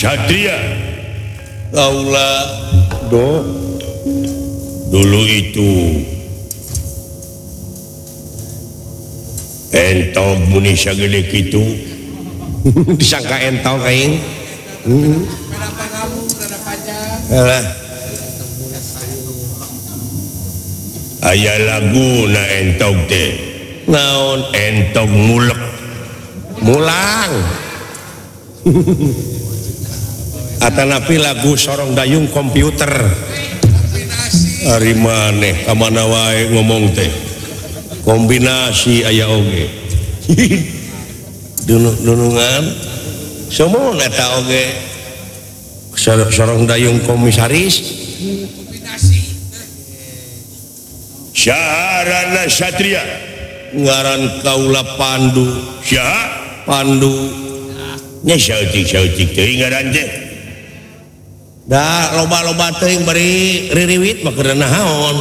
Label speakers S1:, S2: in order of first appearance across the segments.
S1: Satria
S2: kaula
S1: dulu itu entog muni sagede kitu
S2: disangka entog aing alah
S1: aya lagu na entog teh
S2: naon
S1: entog mulek
S2: mulang atanapi lagu sorong dayung komputer
S1: ari maneh ka mana wae ngomong teh kombinasi aya oge
S2: dunungan semua eta oge sorong dayung komisaris
S1: syaharana Satria
S2: ngaran kaula Pandu
S1: syaha
S2: Pandu
S1: nya sautik teuing ngaran teh
S2: da loba-loba teuing bari ririwit mah keur naon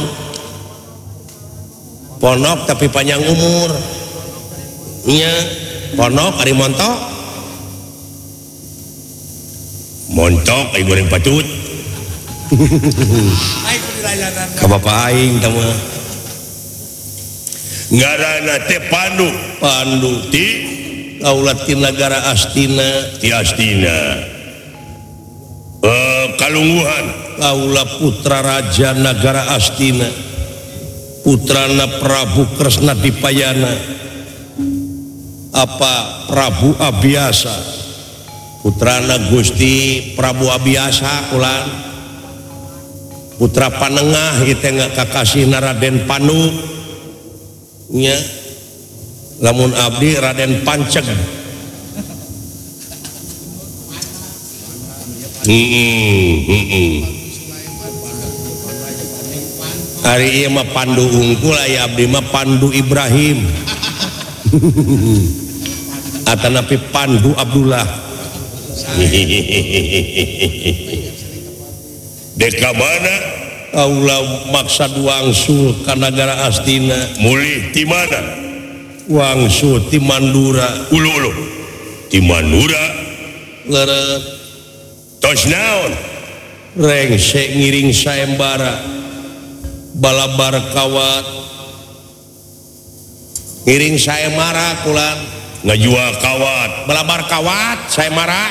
S2: ponok tapi panjang umur nya ponok ari montok
S1: ay goreng patut
S2: ka bapak aing tah mah
S1: ngaranna teh Pandu ti
S2: kaula ti nagara Astina
S1: ti Astina kalungguhan
S2: kaula putra raja nagara Astina putrana Prabu Kresna Dipayana apa Prabu Abiasa putrana Gusti Prabu Abiasa ulang putra panengah itu nggak kakasih Raden Panu nya lamun abdi Raden Panceg hari ieu mah Pandu unggul aya abdi mah Pandu Ibrahim atanapi Pandu Abdullah
S1: deka mana
S2: kaula maksad wangsul ka nagara Astina
S1: mulih ti mana
S2: wangsul ti Mandura
S1: ulu ti Mandura
S2: leureut
S1: tos naon
S2: rengsek ngiring saembara balabar kawat ngiring saembara kulan
S1: ngajual kawat
S2: balabar kawat saembara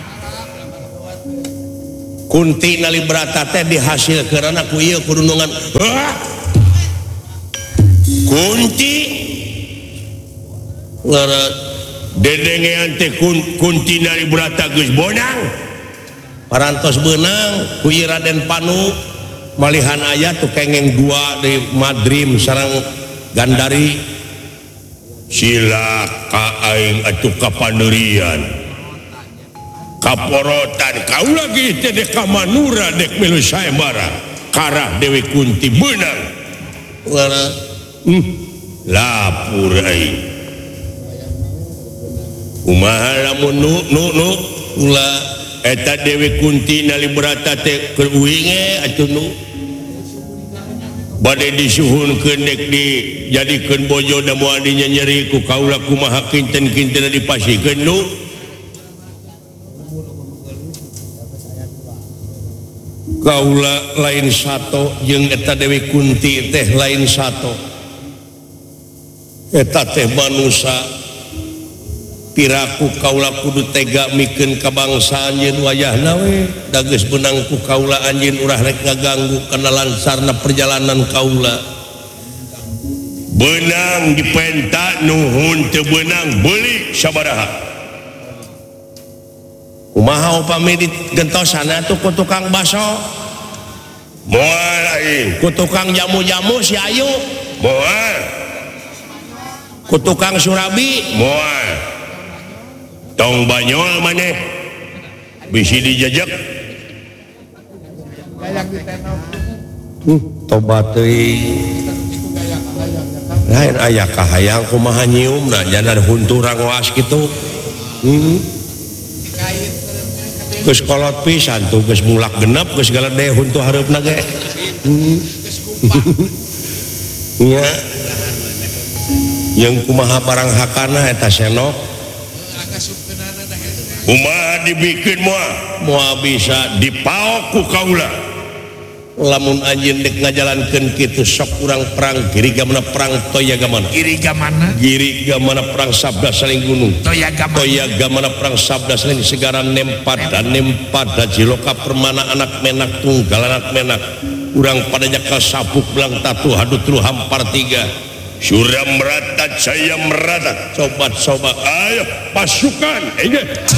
S2: Kunti nalibrata teh dihasilkeun ku ieu kurunungan
S1: Kunti
S2: leureut
S1: dedengean teh Kunti nalibrata geus bonang
S2: parantos beunang ku ieu Raden Panu malihan aya tuh kengeng dua di Madrim sareng Gandari
S1: silaka aing atuh kapanerian kaporotan kau lagi teh dek ka Manura dek milu saembara karah Dewi Kunti beunang lapur aing kumaha lamun nu
S2: ulah
S1: eta Dewi Kunti nalibrata teh keur uing atuh nu bade disuhunkeun dek dijadikeun bojo da moal dinyeri ku kaula kumaha kinten-kinten dipasikeun nu
S2: kaula lain sato jeung eta Dewi Kunti teh lain sato eta teh manusia piraku kaula kudu tega mikeun ka bangsa anjeun wayahna we da geus beunang ku kaula anjeun urang rek ngaganggu kana lancarna perjalanan kaula
S1: beunang dipenta nuhun teu beunang beuli sabaraha
S2: kumaha upami di gentosana tuh ku tukang baso
S1: moal aing
S2: ku tukang jamu-jamu si Ayu
S1: moal
S2: ku tukang surabi
S1: moal tong banyol maneh bisi dijajak
S2: tobat teuing lain aya kahayang kumaha nyiumna jangan hunturang waas kitu geus kolot pisan tuh geus mulak genep geus galede huntu hareupna ge nya yang kumaha barang hakana eta senok
S1: kumaha dibikin moal bisa dipaok ku kaula
S2: lamun anjeun dek ngajalankeun kitu sok urang perang giri gamana perang toya gamana
S3: Giri gamana
S2: perang sabda saling gunung
S3: toya
S2: gamana perang sabda saling segara nempat jiloka permana anak menak tunggal anak menak urang padanya kasapuk belang tatu hadut lu hampar tiga
S1: Surya merata saya merata
S2: sobat
S1: ayo pasukan